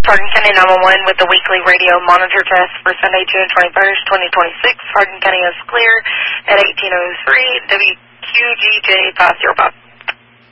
Hardin County 911 with the weekly radio monitor test for Sunday, June 21st, 2026. Hardin County is clear at 1803 WQGJ 505.